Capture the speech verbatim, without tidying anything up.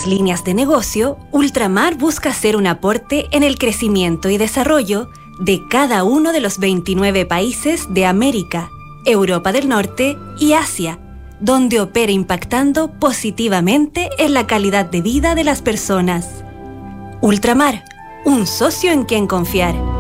diferentes líneas de negocio, Ultramar busca hacer un aporte en el crecimiento y desarrollo de cada uno de los veintinueve países de América, Europa del Norte y Asia, donde opera impactando positivamente en la calidad de vida de las personas. Ultramar, un socio en quien confiar.